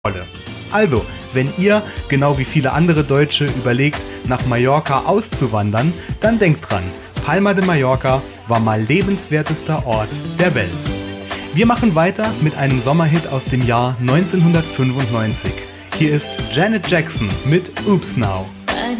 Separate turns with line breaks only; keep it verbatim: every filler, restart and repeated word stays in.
Rolle. Also, wenn ihr, genau wie viele andere Deutsche, überlegt, nach Mallorca auszuwandern, dann denkt dran, Palma de Mallorca war mal lebenswertester Ort der Welt. Wir machen weiter mit einem Sommerhit aus dem Jahr neunzehnhundertfünfundneunzig. Hier ist Janet Jackson mit Oops Now.